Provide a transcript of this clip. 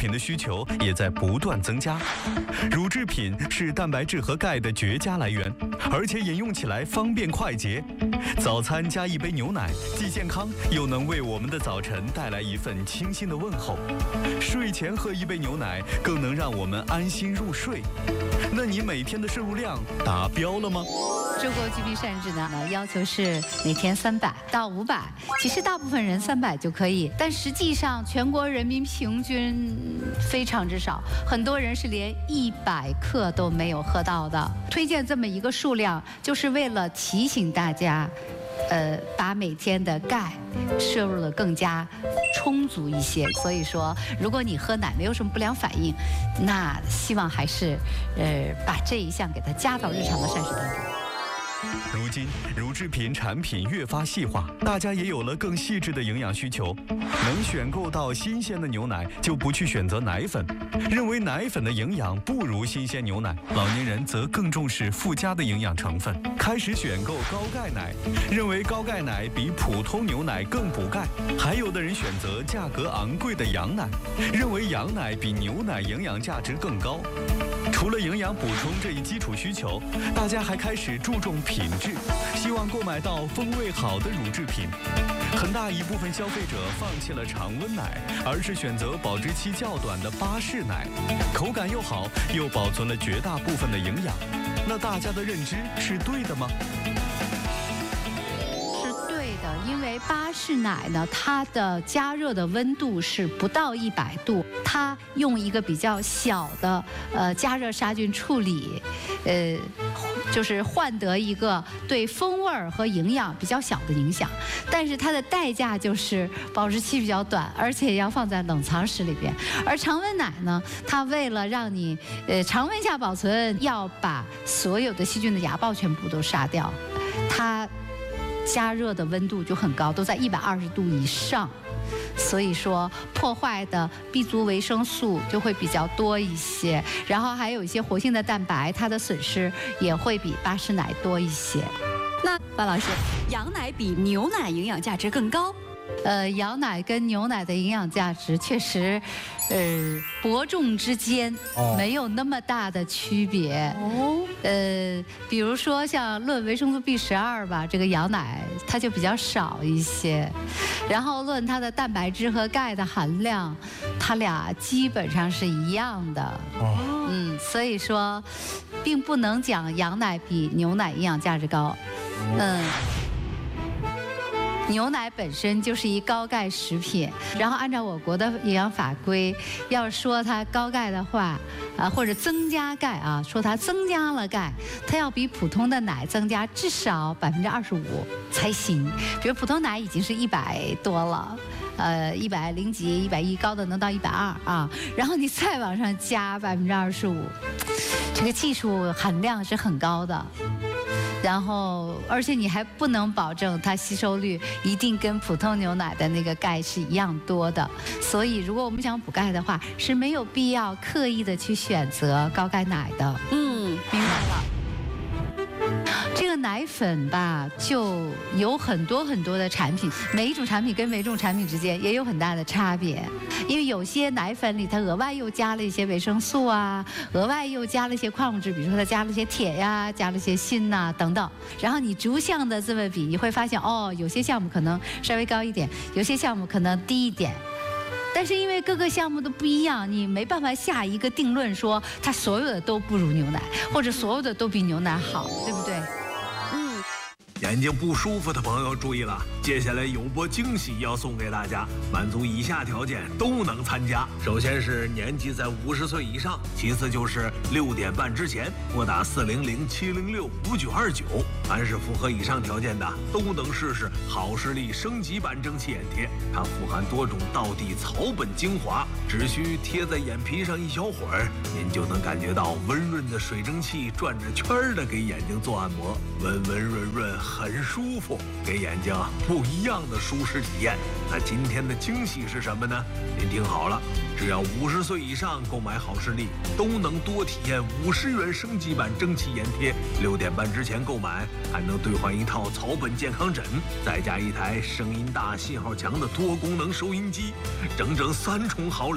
品的需求也在不断增加。乳制品是蛋白质和钙的绝佳来源，而且饮用起来方便快捷。早餐加一杯牛奶，既健康又能为我们的早晨带来一份清新的问候。睡前喝一杯牛奶，更能让我们安心入睡。那你每天的摄入量达标了吗？ 中国居民膳食呢要求是每天300到500，其实大部分人300就可以，但实际上全国人民平均非常之少，很多人是连100克都没有喝到的。推荐这么一个数量，就是为了提醒大家，把每天的钙摄入的更加充足一些。所以说，如果你喝奶没有什么不良反应，那希望还是把这一项给它加到日常的膳食当中。 如今，乳制品产品越发细化，大家也有了更细致的营养需求。能选购到新鲜的牛奶，就不去选择奶粉。认为奶粉的营养不如新鲜牛奶，老年人则更重视附加的营养成分，开始选购高钙奶。认为高钙奶比普通牛奶更补钙。还有的人选择价格昂贵的羊奶，认为羊奶比牛奶营养价值更高。除了营养补充这一基础需求，大家还开始注重品质，希望购买到风味好的乳制品。很大一部分消费者放弃了常温奶，而是选择保质期较短的巴氏奶，口感又好，又保存了绝大部分的营养。那大家的认知是对的吗？ 因为巴氏奶呢，它的加热的温度是不到100度，它用一个比较小的加热杀菌处理，就是换得一个对风味儿和营养比较小的影响，但是它的代价就是保质期比较短，而且要放在冷藏室里边。而常温奶呢，它为了让你常温下保存，要把所有的细菌的芽孢全部都杀掉，它加热的温度就很高，都在120度以上，所以说破坏的 B 族维生素就会比较多一些，然后还有一些活性的蛋白，它的损失也会比巴氏奶多一些。 那范老师，羊奶比牛奶营养价值更高？ 羊奶跟牛奶的营养价值确实，伯仲之间没有那么大的区别。比如说像论维生素 B12吧，这个羊奶它就比较少一些，然后论它的蛋白质和钙的含量，它俩基本上是一样的。所以说，并不能讲羊奶比牛奶营养价值高。牛奶本身就是一高钙食品，然后按照我国的营养法规，要说它高钙的话，或者增加钙啊，说它增加了钙，它要比普通的奶增加至少25%才行。比如普通奶已经是100多了，100几、110高的能到120啊，然后你再往上加25%，这个技术含量是很高的。然后，而且你还不能保证它吸收率一定跟普通牛奶的那个钙是一样多的，所以如果我们想补钙的话，是没有必要刻意的去选择高钙奶的。明白了。这个奶粉吧，就有很多的产品，每一种产品跟每一种产品之间也有很大的差别。因为有些奶粉里它额外又加了一些维生素啊，额外又加了一些矿物质，比如说它加了一些铁呀，加了一些锌呐等等。然后你逐项的这么比，你会发现有些项目可能稍微高一点，有些项目可能低一点。但是因为各个项目都不一样，你没办法下一个定论说它所有的都不如牛奶，或者所有的都比牛奶好，对不对？ 眼睛不舒服的朋友注意了，接下来有波惊喜要送给大家，满足以下条件都能参加。首先是年纪在50岁以上，其次就是6点半之前拨打400-706-5929。凡是符合以上条件的，都能试试好视力升级版蒸汽眼贴。它富含多种道地草本精华，只需贴在眼皮上一小会儿，您就能感觉到温润的水蒸气转着圈儿的给眼睛做按摩，温温润润，很舒服，给眼睛不一样的舒适体验。那今天的惊喜是什么呢？您听好了，只要50岁以上购买好视力，都能多体验50元升级版蒸汽眼贴。6点半之前购买，还能兑换一套草本健康枕，再加一台声音大、信号强的多功能收音机，整整3重好礼。